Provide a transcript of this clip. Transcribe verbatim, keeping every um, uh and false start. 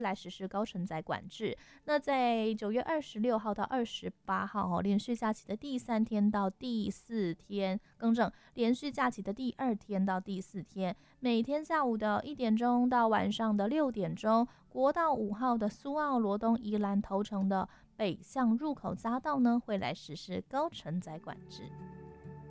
来实施高承载管制。那在九月二十六号到二十八号哦，连续假期的第三天到第四天，更正，连续假期的第二天到第四天，每天下午的一点钟到晚上的六点钟，国道五号的苏澳、罗东、宜兰头城的北向入口匝道呢，会来实施高承载管制。